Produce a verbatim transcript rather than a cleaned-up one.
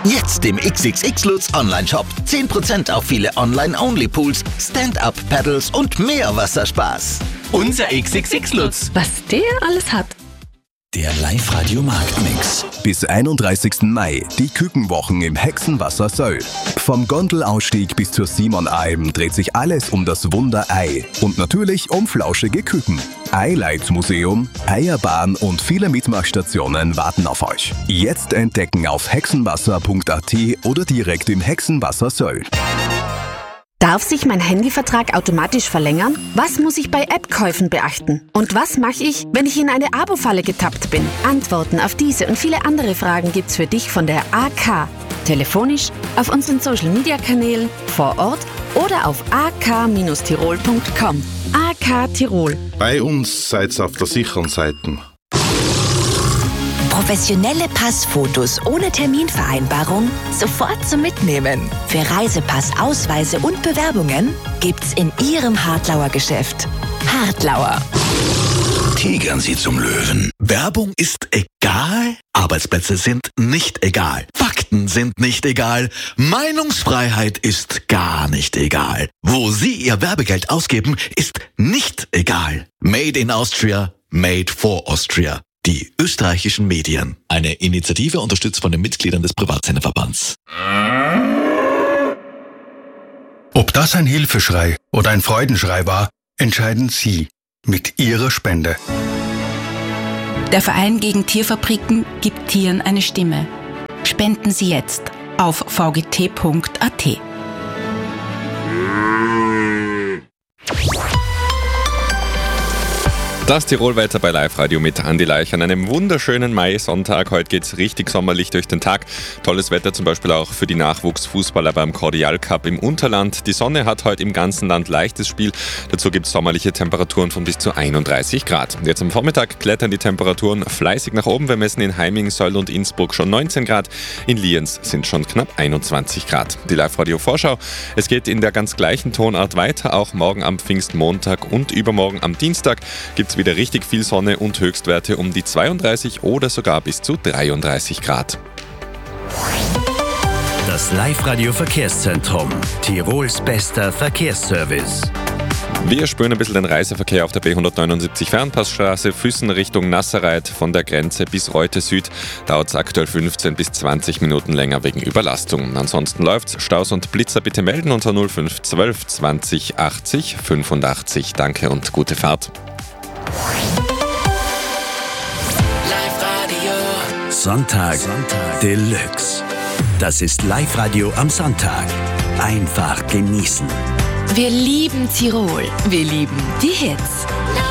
Jetzt im X X X Lutz Online-Shop. zehn Prozent auf viele Online-Only-Pools, Stand-Up-Paddles und mehr Wasserspaß. Unser X X X Lutz. Was der alles hat. Der Live-Radio-Marktmix. Bis einunddreißigsten Mai die Kükenwochen im Hexenwasser Söll. Vom Gondelausstieg bis zur Simon-Alm dreht sich alles um das Wunder Ei. Und natürlich um flauschige Küken. Eileitmuseum, Eierbahn und viele Mitmachstationen warten auf euch. Jetzt entdecken auf hexenwasser punkt a t oder direkt im Hexenwasser Söll. Darf sich mein Handyvertrag automatisch verlängern? Was muss ich bei App-Käufen beachten? Und was mache ich, wenn ich in eine Abo-Falle getappt bin? Antworten auf diese und viele andere Fragen gibt's für dich von der A K. Telefonisch, auf unseren Social-Media-Kanälen, vor Ort oder auf a k Bindestrich tirol punkt com. A K Tirol. Bei uns seid's auf der sicheren Seite. Professionelle Passfotos ohne Terminvereinbarung sofort zum Mitnehmen. Für Reisepass, Ausweise und Bewerbungen gibt's in Ihrem Hartlauer Geschäft. Hartlauer. Tigern Sie zum Löwen. Werbung ist egal, Arbeitsplätze sind nicht egal, Fakten sind nicht egal, Meinungsfreiheit ist gar nicht egal. Wo Sie Ihr Werbegeld ausgeben, ist nicht egal. Made in Austria, made for Austria. Die österreichischen Medien. Eine Initiative unterstützt von den Mitgliedern des Privatsenderverbands. Ob das ein Hilfeschrei oder ein Freudenschrei war, entscheiden Sie mit Ihrer Spende. Der Verein gegen Tierfabriken gibt Tieren eine Stimme. Spenden Sie jetzt auf v g t punkt a t. Das Tirolwetter bei Live-Radio mit Andi Leich an einem wunderschönen Mai-Sonntag. Heute geht's richtig sommerlich durch den Tag. Tolles Wetter zum Beispiel auch für die Nachwuchsfußballer beim Cordial Cup im Unterland. Die Sonne hat heute im ganzen Land leichtes Spiel. Dazu gibt's sommerliche Temperaturen von bis zu einunddreißig Grad. Jetzt am Vormittag klettern die Temperaturen fleißig nach oben. Wir messen in Heiming, Söll und Innsbruck schon neunzehn Grad. In Lienz sind schon knapp einundzwanzig Grad. Die Live-Radio-Vorschau. Es geht in der ganz gleichen Tonart weiter. Auch morgen am Pfingstmontag und übermorgen am Dienstag gibt's wieder richtig viel Sonne und Höchstwerte um die zweiunddreißig oder sogar bis zu dreiunddreißig Grad. Das Live-Radio-Verkehrszentrum. Tirols bester Verkehrsservice. Wir spüren ein bisschen den Reiseverkehr auf der B hundertneunundsiebzig Fernpassstraße, Füssen Richtung Nasserreit von der Grenze bis Reute Süd. Dauert es aktuell fünfzehn bis zwanzig Minuten länger wegen Überlastung. Ansonsten läuft's. Staus und Blitzer bitte melden unter null fünf zwölf zwanzig achtzig fünfundachtzig. Danke und gute Fahrt. Live-Radio. Sonntag, Sonntag Deluxe. Das ist Live-Radio am Sonntag. Einfach genießen. Wir lieben Tirol. Wir lieben die Hits.